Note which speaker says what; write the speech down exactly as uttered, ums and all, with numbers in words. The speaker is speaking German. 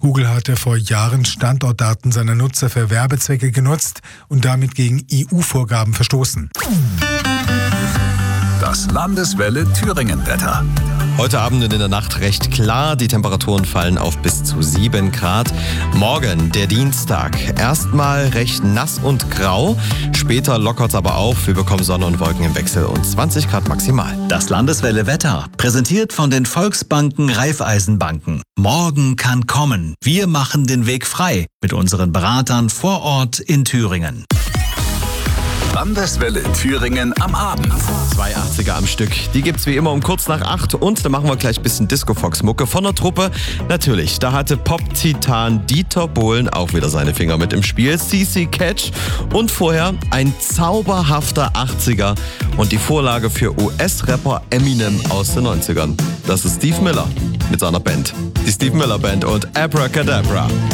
Speaker 1: Google hatte vor Jahren Standortdaten seiner Nutzer für Werbezwecke genutzt und damit gegen E U-Vorgaben verstoßen.
Speaker 2: Das Landeswelle Thüringen-Wetter.
Speaker 3: Heute Abend und in der Nacht recht klar. Die Temperaturen fallen auf bis zu sieben Grad. Morgen, der Dienstag, erstmal recht nass und grau. Später lockert es aber auf. Wir bekommen Sonne und Wolken im Wechsel und zwanzig Grad maximal.
Speaker 2: Das Landeswelle Wetter, präsentiert von den Volksbanken Raiffeisenbanken. Morgen kann kommen. Wir machen den Weg frei mit unseren Beratern vor Ort in Thüringen. Landeswelle Thüringen am Abend.
Speaker 3: Zwei achtziger am Stück. Die gibt's wie immer um kurz nach acht. Und dann machen wir gleich ein bisschen Disco-Fox-Mucke von der Truppe. Natürlich, da hatte Pop-Titan Dieter Bohlen auch wieder seine Finger mit im Spiel. C C Catch. Und vorher ein zauberhafter achtziger. Und die Vorlage für U S-Rapper Eminem aus den neunzigern. Das ist Steve Miller mit seiner Band. Die Steve Miller Band und Abracadabra.